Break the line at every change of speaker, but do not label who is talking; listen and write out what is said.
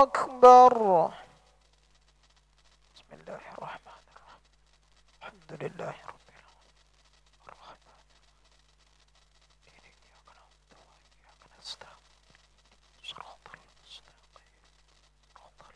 أكبر. بسم الله الرحمن الرحيم. الحمد لله رب